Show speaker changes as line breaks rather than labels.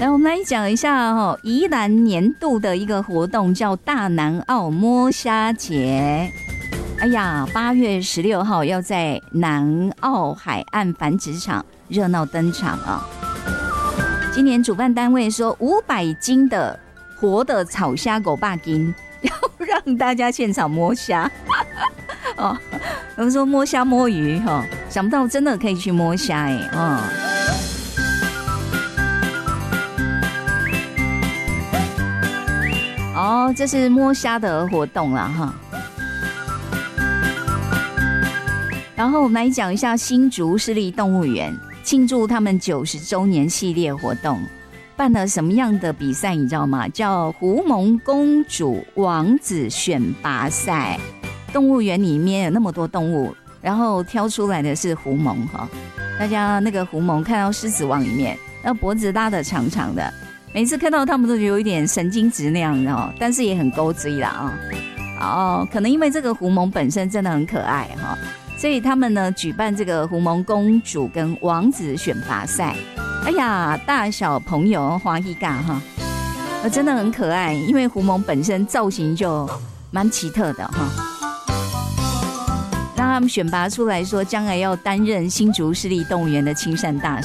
来，我们来讲一下宜兰年度的一个活动，叫大南澳摸虾节。哎呀，8月16号要在南澳海岸繁殖场热闹登场啊！今年主办单位说500斤的活的草虾狗爸斤，要让大家现场摸虾。哦，有人说摸虾摸鱼哈，想不到真的可以去摸虾哎哦。哦，这是摸虾的活动啦哈。然后我们来讲一下新竹市立动物园庆祝他们90周年系列活动，办了什么样的比赛你知道吗？叫狐獴公主王子选拔赛。动物园里面有那么多动物，然后挑出来的是狐獴哈。大家那个狐獴看到狮子王里面，那脖子拉得长长的，每次看到他们都有一点神经质那样的但是也很勾追啦可能因为这个狐獴本身真的很可爱所以他们呢举办这个狐獴公主跟王子选拔赛。哎呀，大小朋友花一嘎真的很可爱，因为狐獴本身造型就蛮奇特的让他们选拔出来说将来要担任新竹市立动物园的亲善大使。